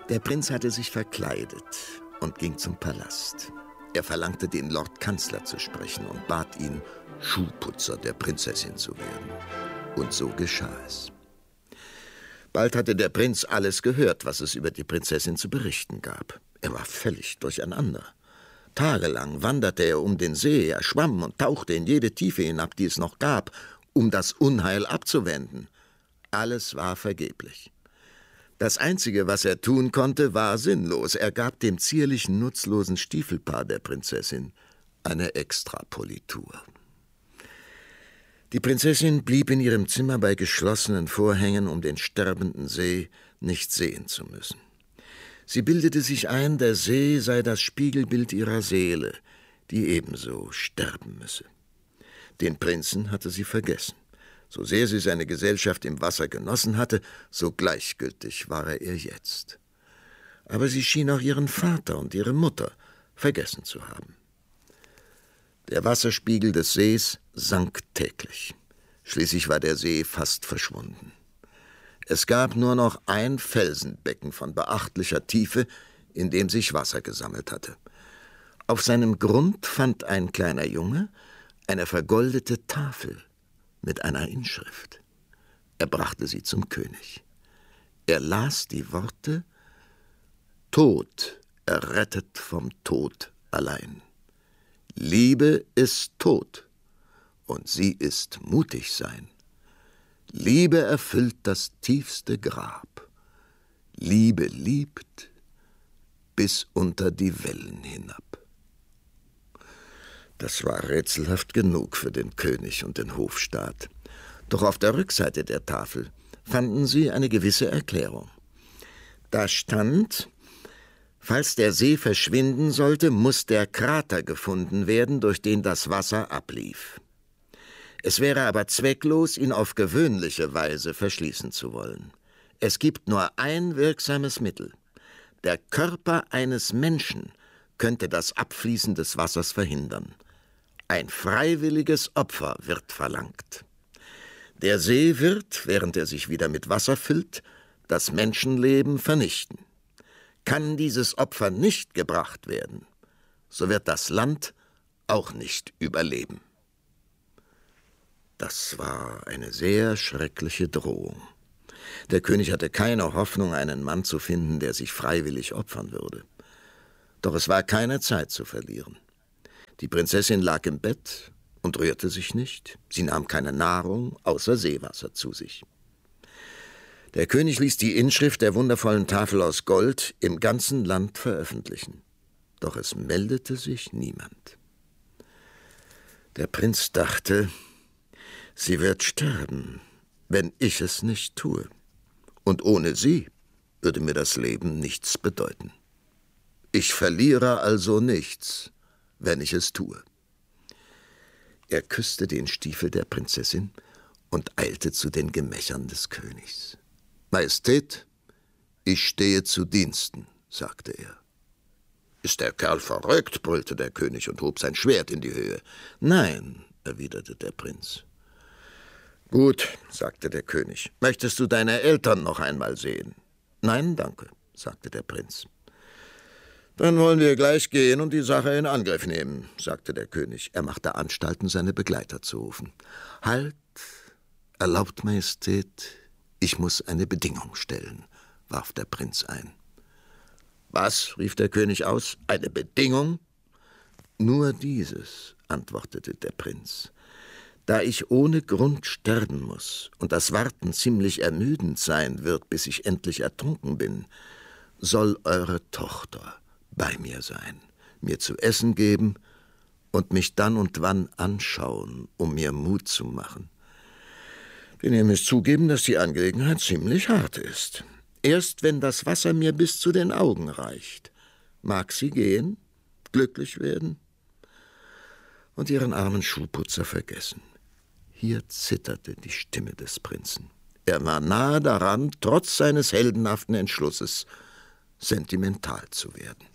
Der Prinz hatte sich verkleidet und ging zum Palast. Er verlangte, den Lordkanzler zu sprechen und bat ihn, Schuhputzer der Prinzessin zu werden. Und so geschah es. Bald hatte der Prinz alles gehört, was es über die Prinzessin zu berichten gab. Er war völlig durcheinander. Tagelang wanderte er um den See, er schwamm und tauchte in jede Tiefe hinab, die es noch gab, um das Unheil abzuwenden. Alles war vergeblich. Das Einzige, was er tun konnte, war sinnlos. Er gab dem zierlichen, nutzlosen Stiefelpaar der Prinzessin eine Extrapolitur. Die Prinzessin blieb in ihrem Zimmer bei geschlossenen Vorhängen, um den sterbenden See nicht sehen zu müssen. Sie bildete sich ein, der See sei das Spiegelbild ihrer Seele, die ebenso sterben müsse. Den Prinzen hatte sie vergessen. So sehr sie seine Gesellschaft im Wasser genossen hatte, so gleichgültig war er ihr jetzt. Aber sie schien auch ihren Vater und ihre Mutter vergessen zu haben. Der Wasserspiegel des Sees sank täglich. Schließlich war der See fast verschwunden. Es gab nur noch ein Felsenbecken von beachtlicher Tiefe, in dem sich Wasser gesammelt hatte. Auf seinem Grund fand ein kleiner Junge eine vergoldete Tafel mit einer Inschrift. Er brachte sie zum König. Er las die Worte: Tod errettet vom Tod allein. Liebe ist tot, und sie ist mutig sein. Liebe erfüllt das tiefste Grab. Liebe liebt bis unter die Wellen hinab. Das war rätselhaft genug für den König und den Hofstaat. Doch auf der Rückseite der Tafel fanden sie eine gewisse Erklärung. Da stand: Falls der See verschwinden sollte, muss der Krater gefunden werden, durch den das Wasser ablief. Es wäre aber zwecklos, ihn auf gewöhnliche Weise verschließen zu wollen. Es gibt nur ein wirksames Mittel. Der Körper eines Menschen könnte das Abfließen des Wassers verhindern. Ein freiwilliges Opfer wird verlangt. Der See wird, während er sich wieder mit Wasser füllt, das Menschenleben vernichten. Kann dieses Opfer nicht gebracht werden, so wird das Land auch nicht überleben. Das war eine sehr schreckliche Drohung. Der König hatte keine Hoffnung, einen Mann zu finden, der sich freiwillig opfern würde. Doch es war keine Zeit zu verlieren. Die Prinzessin lag im Bett und rührte sich nicht. Sie nahm keine Nahrung außer Seewasser zu sich. Der König ließ die Inschrift der wundervollen Tafel aus Gold im ganzen Land veröffentlichen. Doch es meldete sich niemand. Der Prinz dachte, sie wird sterben, wenn ich es nicht tue. Und ohne sie würde mir das Leben nichts bedeuten. Ich verliere also nichts, wenn ich es tue. Er küsste den Stiefel der Prinzessin und eilte zu den Gemächern des Königs. »Majestät, ich stehe zu Diensten«, sagte er. »Ist der Kerl verrückt?« brüllte der König und hob sein Schwert in die Höhe. »Nein«, erwiderte der Prinz. »Gut«, sagte der König. »Möchtest du deine Eltern noch einmal sehen?« »Nein, danke«, sagte der Prinz. »Dann wollen wir gleich gehen und die Sache in Angriff nehmen«, sagte der König. Er machte Anstalten, seine Begleiter zu rufen. »Halt! Erlaubt, Majestät, ich muss eine Bedingung stellen«, warf der Prinz ein. »Was?« rief der König aus. »Eine Bedingung?« »Nur dieses«, antwortete der Prinz. »Da ich ohne Grund sterben muss und das Warten ziemlich ermüdend sein wird, bis ich endlich ertrunken bin, soll eure Tochter bei mir sein, mir zu essen geben und mich dann und wann anschauen, um mir Mut zu machen. Denn ihr müsst zugeben, dass die Angelegenheit ziemlich hart ist. Erst wenn das Wasser mir bis zu den Augen reicht, mag sie gehen, glücklich werden und ihren armen Schuhputzer vergessen.« Hier zitterte die Stimme des Prinzen. Er war nahe daran, trotz seines heldenhaften Entschlusses sentimental zu werden.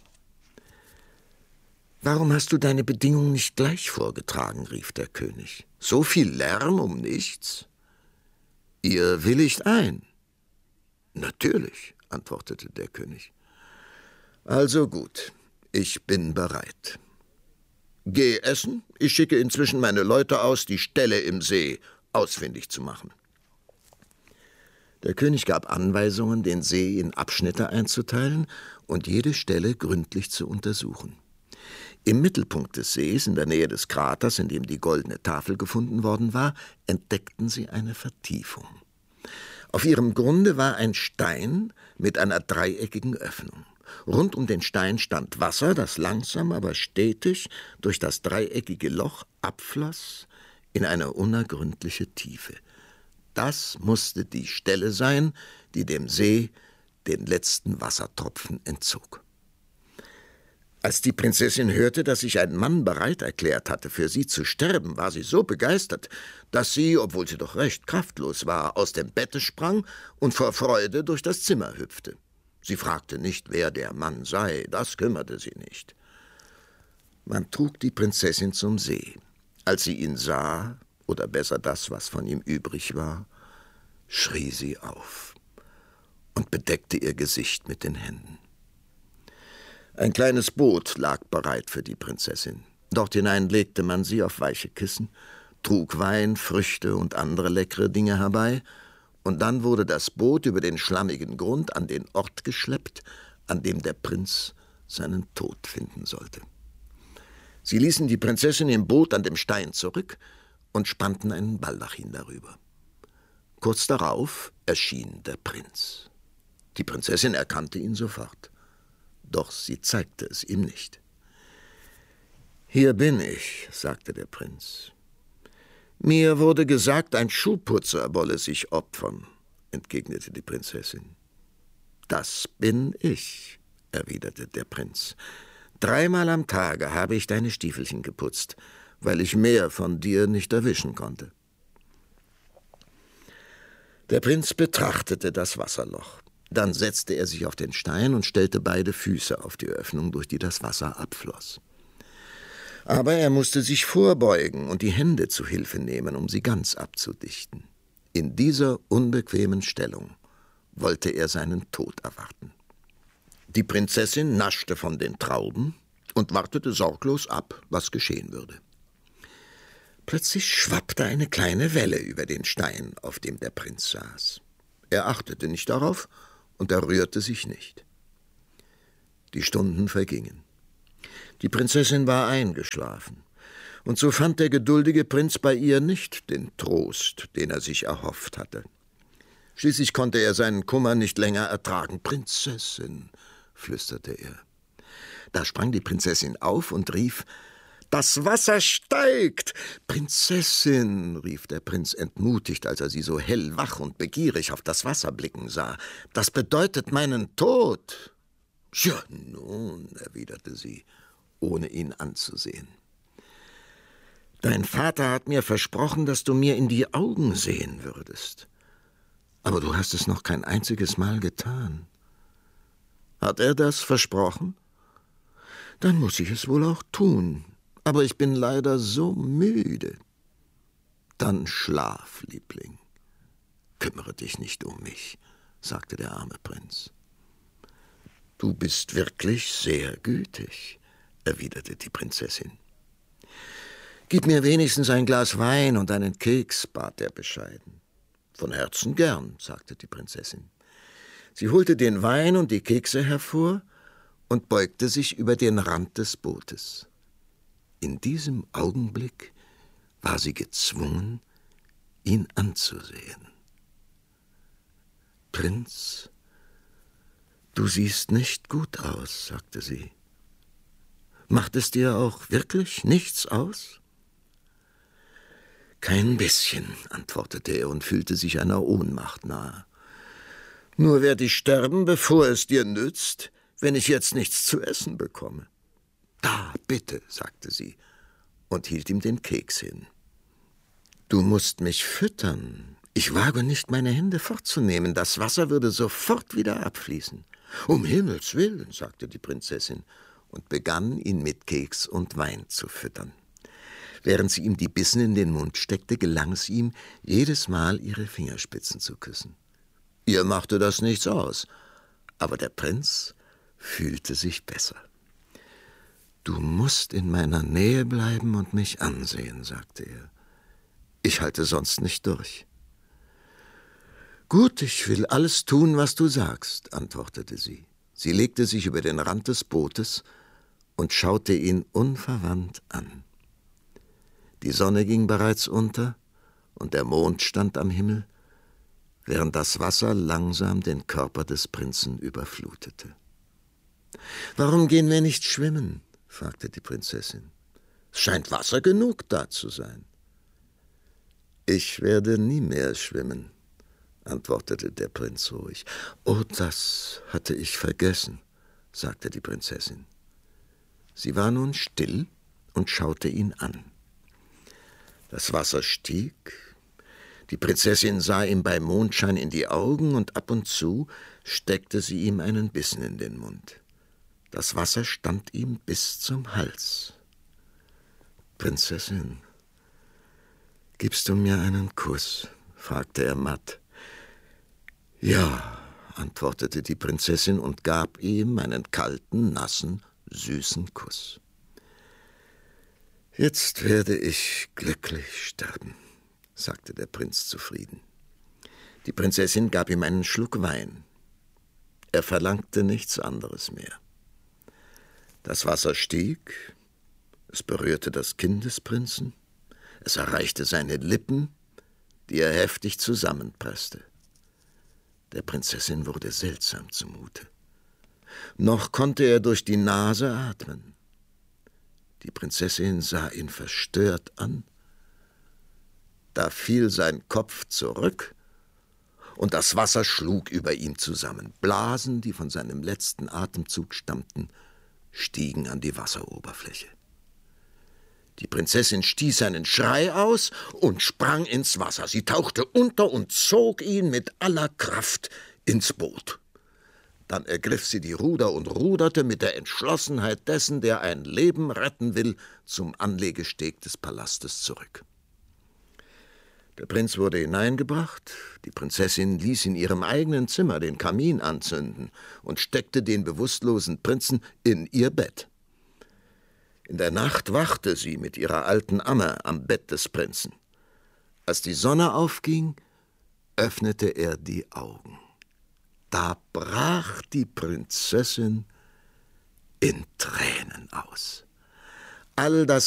»Warum hast du deine Bedingung nicht gleich vorgetragen?« rief der König. »So viel Lärm um nichts?« »Ihr willigt ein.« »Natürlich«, antwortete der König. »Also gut, ich bin bereit. Geh essen, ich schicke inzwischen meine Leute aus, die Ställe im See ausfindig zu machen.« Der König gab Anweisungen, den See in Abschnitte einzuteilen und jede Stelle gründlich zu untersuchen. Im Mittelpunkt des Sees, in der Nähe des Kraters, in dem die goldene Tafel gefunden worden war, entdeckten sie eine Vertiefung. Auf ihrem Grunde war ein Stein mit einer dreieckigen Öffnung. Rund um den Stein stand Wasser, das langsam, aber stetig durch das dreieckige Loch abfloss in eine unergründliche Tiefe. Das musste die Stelle sein, die dem See den letzten Wassertropfen entzog. Als die Prinzessin hörte, dass sich ein Mann bereit erklärt hatte, für sie zu sterben, war sie so begeistert, dass sie, obwohl sie doch recht kraftlos war, aus dem Bette sprang und vor Freude durch das Zimmer hüpfte. Sie fragte nicht, wer der Mann sei, das kümmerte sie nicht. Man trug die Prinzessin zum See. Als sie ihn sah, oder besser das, was von ihm übrig war, schrie sie auf und bedeckte ihr Gesicht mit den Händen. Ein kleines Boot lag bereit für die Prinzessin. Dort hinein legte man sie auf weiche Kissen, trug Wein, Früchte und andere leckere Dinge herbei, und dann wurde das Boot über den schlammigen Grund an den Ort geschleppt, an dem der Prinz seinen Tod finden sollte. Sie ließen die Prinzessin im Boot an dem Stein zurück und spannten einen Baldachin darüber. Kurz darauf erschien der Prinz. Die Prinzessin erkannte ihn sofort. Doch sie zeigte es ihm nicht. »Hier bin ich«, sagte der Prinz. »Mir wurde gesagt, ein Schuhputzer wolle sich opfern«, entgegnete die Prinzessin. »Das bin ich«, erwiderte der Prinz. »3-mal am Tage habe ich deine Stiefelchen geputzt, weil ich mehr von dir nicht erwischen konnte.« Der Prinz betrachtete das Wasserloch. Dann setzte er sich auf den Stein und stellte beide Füße auf die Öffnung, durch die das Wasser abfloss. Aber er musste sich vorbeugen und die Hände zu Hilfe nehmen, um sie ganz abzudichten. In dieser unbequemen Stellung wollte er seinen Tod erwarten. Die Prinzessin naschte von den Trauben und wartete sorglos ab, was geschehen würde. Plötzlich schwappte eine kleine Welle über den Stein, auf dem der Prinz saß. Er achtete nicht darauf, und er rührte sich nicht. Die Stunden vergingen. Die Prinzessin war eingeschlafen, und so fand der geduldige Prinz bei ihr nicht den Trost, den er sich erhofft hatte. Schließlich konnte er seinen Kummer nicht länger ertragen. »Prinzessin«, flüsterte er. Da sprang die Prinzessin auf und rief, »Das Wasser steigt!« »Prinzessin«, rief der Prinz entmutigt, als er sie so hellwach und begierig auf das Wasser blicken sah, »das bedeutet meinen Tod.« »Ja, nun«, erwiderte sie, ohne ihn anzusehen. »Dein Vater hat mir versprochen, dass du mir in die Augen sehen würdest. Aber du hast es noch kein einziges Mal getan.« »Hat er das versprochen? Dann muss ich es wohl auch tun. Aber ich bin leider so müde.« »Dann schlaf, Liebling. Kümmere dich nicht um mich«, sagte der arme Prinz. »Du bist wirklich sehr gütig«, erwiderte die Prinzessin. »Gib mir wenigstens ein Glas Wein und einen Keks«, bat er bescheiden. »Von Herzen gern«, sagte die Prinzessin. Sie holte den Wein und die Kekse hervor und beugte sich über den Rand des Bootes. In diesem Augenblick war sie gezwungen, ihn anzusehen. »Prinz, du siehst nicht gut aus«, sagte sie. »Macht es dir auch wirklich nichts aus?« »Kein bisschen«, antwortete er und fühlte sich einer Ohnmacht nahe. »Nur werde ich sterben, bevor es dir nützt, wenn ich jetzt nichts zu essen bekomme.« »Da, bitte«, sagte sie und hielt ihm den Keks hin. »Du musst mich füttern. Ich wage nicht, meine Hände fortzunehmen. Das Wasser würde sofort wieder abfließen.« »Um Himmels willen«, sagte die Prinzessin und begann, ihn mit Keks und Wein zu füttern. Während sie ihm die Bissen in den Mund steckte, gelang es ihm, jedes Mal ihre Fingerspitzen zu küssen. Ihr machte das nichts aus, aber der Prinz fühlte sich besser. »Du musst in meiner Nähe bleiben und mich ansehen«, sagte er. »Ich halte sonst nicht durch.« »Gut, ich will alles tun, was du sagst«, antwortete sie. Sie legte sich über den Rand des Bootes und schaute ihn unverwandt an. Die Sonne ging bereits unter und der Mond stand am Himmel, während das Wasser langsam den Körper des Prinzen überflutete. »Warum gehen wir nicht schwimmen?« fragte die Prinzessin. »Es scheint Wasser genug da zu sein.« »Ich werde nie mehr schwimmen«, antwortete der Prinz ruhig. »Oh, das hatte ich vergessen«, sagte die Prinzessin. Sie war nun still und schaute ihn an. Das Wasser stieg. Die Prinzessin sah ihm bei Mondschein in die Augen und ab und zu steckte sie ihm einen Bissen in den Mund. Das Wasser stand ihm bis zum Hals. »Prinzessin, gibst du mir einen Kuss?« fragte er matt. »Ja«, antwortete die Prinzessin und gab ihm einen kalten, nassen, süßen Kuss. »Jetzt werde ich glücklich sterben«, sagte der Prinz zufrieden. Die Prinzessin gab ihm einen Schluck Wein. Er verlangte nichts anderes mehr. Das Wasser stieg, es berührte das Kinn des Prinzen, es erreichte seine Lippen, die er heftig zusammenpresste. Der Prinzessin wurde seltsam zumute. Noch konnte er durch die Nase atmen. Die Prinzessin sah ihn verstört an. Da fiel sein Kopf zurück und das Wasser schlug über ihm zusammen. Blasen, die von seinem letzten Atemzug stammten, stiegen an die Wasseroberfläche. Die Prinzessin stieß einen Schrei aus und sprang ins Wasser. Sie tauchte unter und zog ihn mit aller Kraft ins Boot. Dann ergriff sie die Ruder und ruderte mit der Entschlossenheit dessen, der ein Leben retten will, zum Anlegesteg des Palastes zurück. Der Prinz wurde hineingebracht, die Prinzessin ließ in ihrem eigenen Zimmer den Kamin anzünden und steckte den bewusstlosen Prinzen in ihr Bett. In der Nacht wachte sie mit ihrer alten Amme am Bett des Prinzen. Als die Sonne aufging, öffnete er die Augen. Da brach die Prinzessin in Tränen aus. All das